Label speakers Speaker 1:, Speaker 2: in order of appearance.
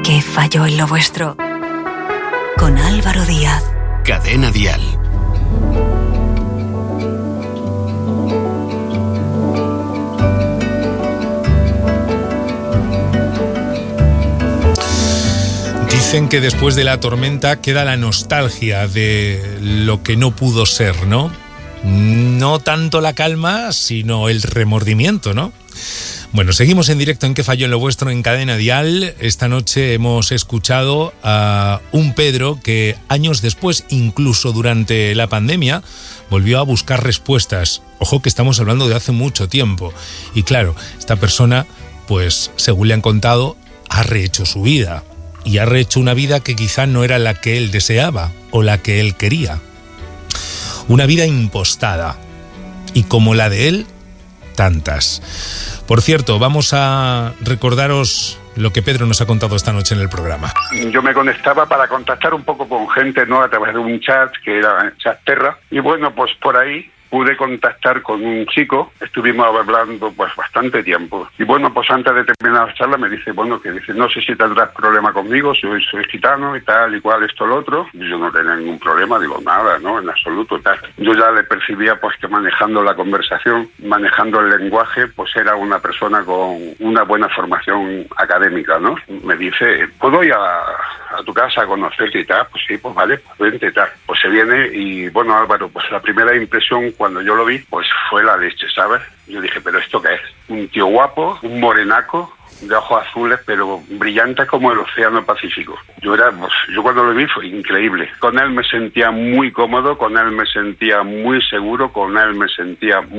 Speaker 1: ¿Qué falló en lo vuestro? Con Álvaro Díaz.
Speaker 2: Cadena Dial.
Speaker 3: Dicen que después de la tormenta queda la nostalgia de lo que no pudo ser, ¿no? No tanto la calma, sino el remordimiento, ¿no? Bueno, seguimos en directo en ¿Qué falló en lo vuestro? En Cadena Dial. Esta noche hemos escuchado a un Pedro que años después, incluso durante la pandemia, volvió a buscar respuestas. Ojo que estamos hablando de hace mucho tiempo. Y claro, esta persona, pues según le han contado, ha rehecho su vida. Y ha rehecho una vida que quizá no era la que él deseaba o la que él quería. Una vida impostada. Y como la de él, tantas. Por cierto, vamos a recordaros lo que Pedro nos ha contado esta noche en el programa.
Speaker 4: Yo me conectaba para contactar un poco con gente, ¿no? A través de un chat, que era Chatterra. Y bueno, pues por ahí pude contactar con un chico, estuvimos hablando pues bastante tiempo. Y bueno, pues antes de terminar la charla me dice, bueno, que dice, no sé si tendrás problema conmigo, soy gitano y tal, y cual, esto, lo otro. Y yo no tenía ningún problema, digo, nada, ¿no? En absoluto, tal. Yo ya le percibía pues que manejando la conversación, manejando el lenguaje, pues era una persona con una buena formación académica, ¿no? Me dice, ¿puedo ir a tu casa a conocerte y tal? Pues sí, pues vale, pues vente y tal. Pues se viene y bueno, Álvaro, pues la primera impresión cuando yo lo vi, pues fue la leche, ¿sabes? Yo dije, ¿pero esto qué es? Un tío guapo, un morenaco, de ojos azules, pero brillantes como el océano Pacífico. Yo cuando lo vi fue increíble. Con él me sentía muy cómodo, con él me sentía muy seguro, con él me sentía